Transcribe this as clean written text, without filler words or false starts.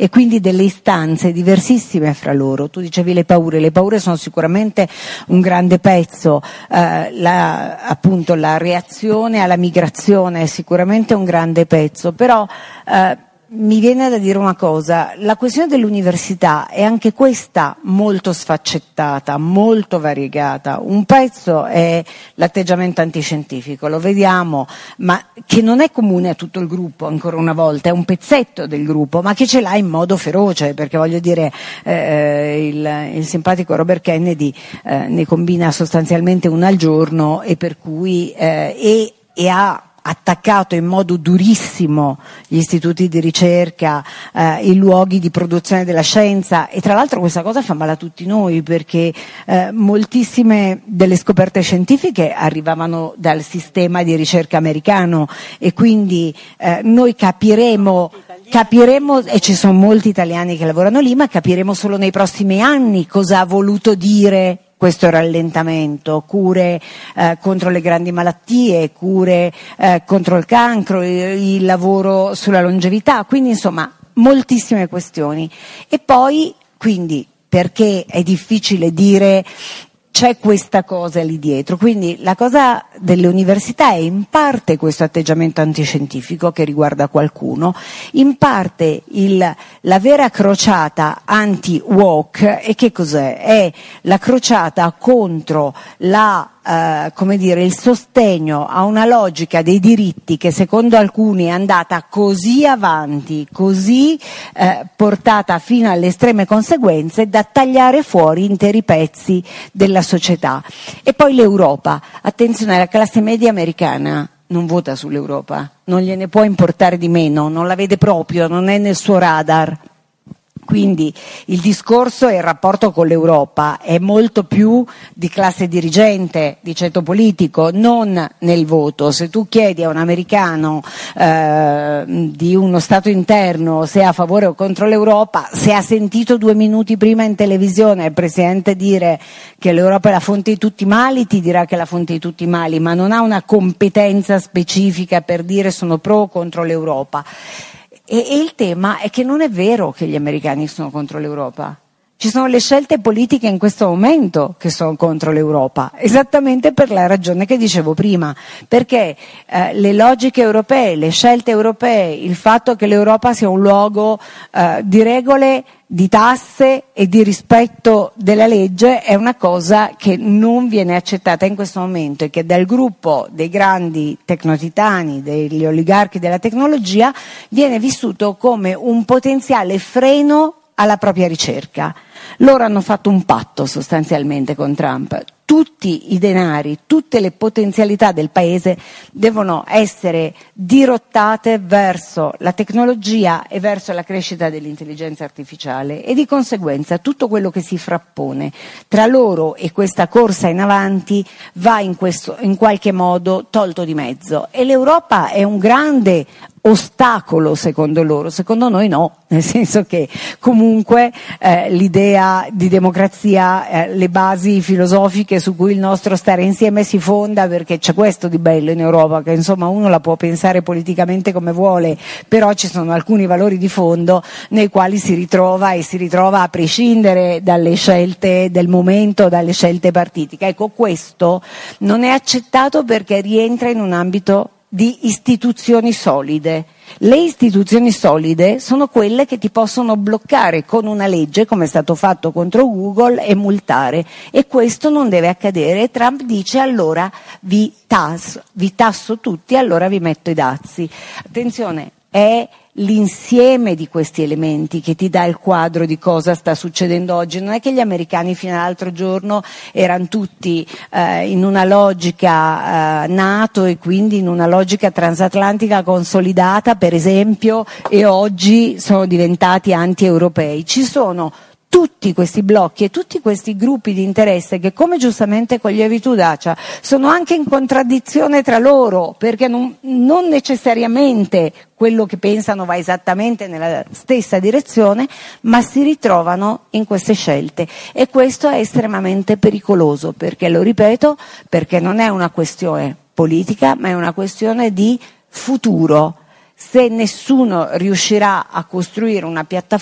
e quindi delle istanze diversissime fra loro. Tu dicevi le paure sono sicuramente un grande pezzo, appunto la reazione alla migrazione è sicuramente un grande pezzo, però mi viene da dire una cosa: la questione dell'università è anche questa molto sfaccettata, molto variegata. Un pezzo è l'atteggiamento antiscientifico, lo vediamo, ma che non è comune a tutto il gruppo, ancora una volta, è un pezzetto del gruppo, ma che ce l'ha in modo feroce, perché voglio dire, il simpatico Robert Kennedy ne combina sostanzialmente una al giorno, e per cui e ha attaccato in modo durissimo gli istituti di ricerca, i luoghi di produzione della scienza, e tra l'altro questa cosa fa male a tutti noi, perché moltissime delle scoperte scientifiche arrivavano dal sistema di ricerca americano, e quindi noi capiremo, e ci sono molti italiani che lavorano lì, ma capiremo solo nei prossimi anni cosa ha voluto dire questo rallentamento: cure contro le grandi malattie, cure contro il cancro, il lavoro sulla longevità, quindi insomma moltissime questioni. E poi, quindi, perché è difficile dire c'è questa cosa lì dietro? Quindi la cosa delle università è in parte questo atteggiamento antiscientifico che riguarda qualcuno, in parte la vera crociata anti-woke. E che cos'è? È la crociata contro il sostegno a una logica dei diritti che secondo alcuni è andata così avanti, così portata fino alle estreme conseguenze da tagliare fuori interi pezzi della società. E poi l'Europa. Attenzione, la classe media americana non vota sull'Europa, non gliene può importare di meno, non la vede proprio, non è nel suo radar. Quindi il discorso e il rapporto con l'Europa è molto più di classe dirigente, di ceto politico, non nel voto. Se tu chiedi a un americano di uno Stato interno se è a favore o contro l'Europa, se ha sentito 2 minuti prima in televisione il Presidente dire che l'Europa è la fonte di tutti i mali, ti dirà che è la fonte di tutti i mali, ma non ha una competenza specifica per dire sono pro o contro l'Europa. E il tema è che non è vero che gli americani sono contro l'Europa. Ci sono le scelte politiche in questo momento che sono contro l'Europa, esattamente per la ragione che dicevo prima, perché le logiche europee, le scelte europee, il fatto che l'Europa sia un luogo di regole, di tasse e di rispetto della legge è una cosa che non viene accettata in questo momento, e che dal gruppo dei grandi tecnotitani, degli oligarchi della tecnologia, viene vissuto come un potenziale freno alla propria ricerca. Loro hanno fatto un patto sostanzialmente con Trump. Tutti i denari, tutte le potenzialità del paese devono essere dirottate verso la tecnologia e verso la crescita dell'intelligenza artificiale, e di conseguenza tutto quello che si frappone tra loro e questa corsa in avanti va in qualche modo tolto di mezzo. E l'Europa è un grande ostacolo secondo loro, secondo noi no, nel senso che comunque l'idea di democrazia, le basi filosofiche su cui il nostro stare insieme si fonda, perché c'è questo di bello in Europa, che insomma uno la può pensare politicamente come vuole, però ci sono alcuni valori di fondo nei quali si ritrova a prescindere dalle scelte del momento, dalle scelte partitiche. Ecco, questo non è accettato perché rientra in un ambito di istituzioni solide. Le istituzioni solide sono quelle che ti possono bloccare con una legge, come è stato fatto contro Google, e multare, e questo non deve accadere. Trump dice allora vi tasso tutti, allora vi metto i dazi. Attenzione, è l'insieme di questi elementi che ti dà il quadro di cosa sta succedendo oggi. Non è che gli americani fino all'altro giorno erano tutti in una logica NATO e quindi in una logica transatlantica consolidata, per esempio, e oggi sono diventati anti-europei. Ci sono tutti questi blocchi e tutti questi gruppi di interesse che, come giustamente coglievi tu, Dacia, sono anche in contraddizione tra loro, perché non necessariamente quello che pensano va esattamente nella stessa direzione, ma si ritrovano in queste scelte, e questo è estremamente pericoloso, perché, lo ripeto, perché non è una questione politica, ma è una questione di futuro. Se nessuno riuscirà a costruire una piattaforma